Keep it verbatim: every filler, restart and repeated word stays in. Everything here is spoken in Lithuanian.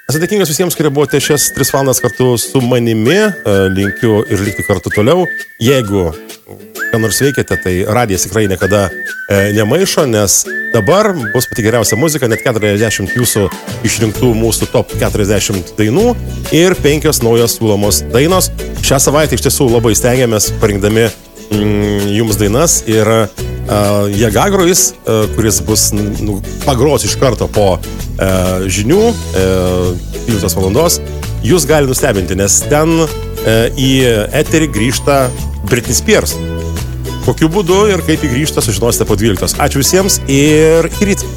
Esu dėkingas visiems, kurie buvote šias tris valandas kartu su manimi. Linkiu ir likti kartu toliau. Jeigu ką nors veikiate, tai radijas tikrai niekada e, nemaišo, nes dabar bus pati geriausia muzika, net keturiasdešimt jūsų išrinktų mūsų top keturiasdešimt dainų ir penkios naujos siūlomos dainos. Šią savaitę iš tiesų labai stengiamės parinkdami mm, jums dainas ir uh, Jėgagrojus, uh, kuris bus nu, pagros iš karto po uh, žinių dvyliktos uh, valandos, jūs gali nustebinti, nes ten uh, į eterį grįžta Britney Spears. Kokiu būdu ir kaip jį grįžta, sužinosite po dvyliktos. Ačiū visiems ir iki ryto.